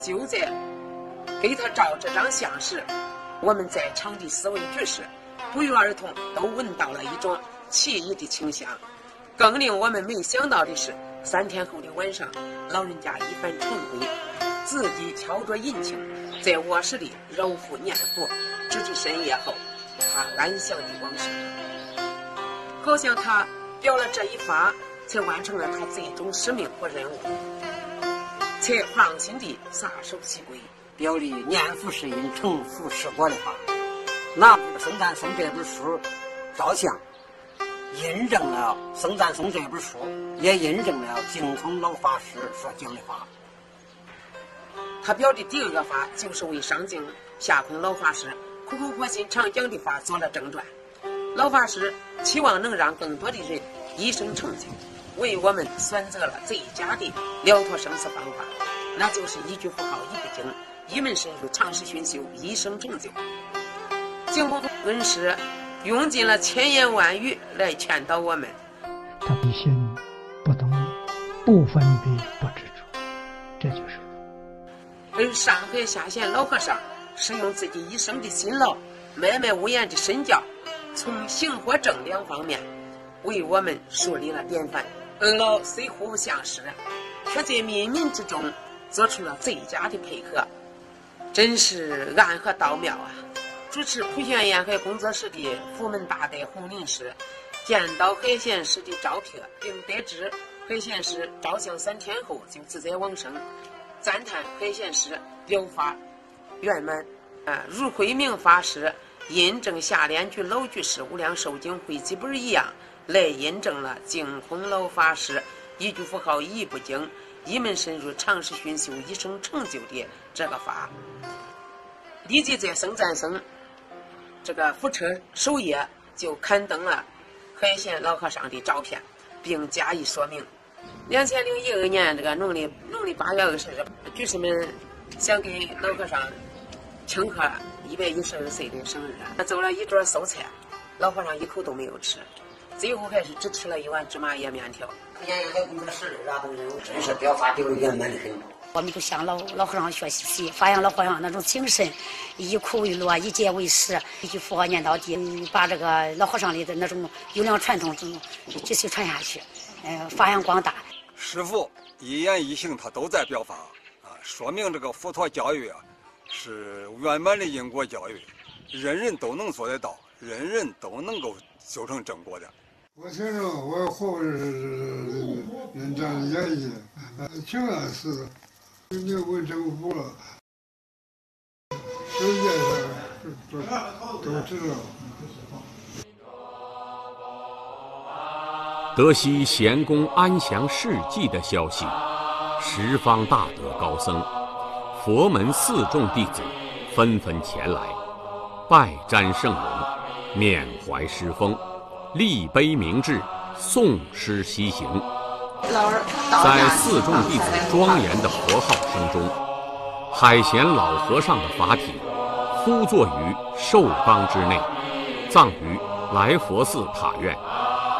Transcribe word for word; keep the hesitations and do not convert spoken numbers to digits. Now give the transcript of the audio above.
就在给他照这张相时，我们在场地四位居士不约而同都闻到了一种奇异的清香。更令我们没想到的是，三天后的晚上，老人家一番晨归，自己敲着银磬，在卧室里揉腹念佛，直至深夜后，他安详地往生。好像他表了这一发，才完成了他最终使命和任务，才放心地撒手西归， 表里念佛是因，成佛是果的话，拿僧赞颂这本书照相，印证了僧赞颂这本书，也印证了净空老法师所讲的话。 他表的第二个法，就是为上敬下空老法师苦口婆心常讲的法做了正传。老法师期望能让更多的人一生成就，为我们选择了最佳的了脱生死方法，那就是一句佛号一部经，一门深入，长时熏修，一生成就。净空恩师用尽了千言万语来劝导我们。 他的心不动，不分别，不执着，这就是佛。 而上海下县老和尚是用自己一生的辛劳，脉脉无言的身教，从行和正两方面为我们树立了典范。二老虽互不相识，却在冥冥之中做出了最佳的配合，真是暗合道妙啊！主持普贤沿海工作室的福门大德洪林师见到海贤师的照片，并得知海贤师照相三天后就自在往生，赞叹海贤师表法圆满，啊，如慧明法师印证下联居老居士无量寿经汇集本一样，来印证了净空老法师一句佛号一部经，一门深入，长时熏修，一生成就的这个法。立即在僧赞僧这个佛车首页就刊登了海贤老和尚的照片，并加以说明。两千零一二年这个农历农历八月二十日，居士们想给老和尚庆贺一百一十二岁的生日，他做了一桌素菜，老和尚一口都没有吃，最后还是只吃了一碗芝麻叶面条。 沿海工作室的都真是表法就圆满的很多。 我们就向老老和尚学习，发扬老和尚那种精神，以苦为乐，以戒为师，一句佛号念到底，把这个老和尚里的那种优良传统继续传下去，呃，发扬光大。 师父一言一行他都在表法啊，说明这个佛陀教育啊是圆满的因果教育，人人都能做得到，人人都能够修成正果的。 我听着我活着是人家的原因，挺安死的，你问政府了，世界上都都知道。 得悉贤公安详事迹的消息，十方大德高僧、佛门四众弟子纷纷前来，拜瞻圣容，缅怀师风，立碑铭志，诵诗西行。在四众弟子庄严的佛号声中，海贤老和尚的法体敷坐于寿缸之内，葬于来佛寺塔院。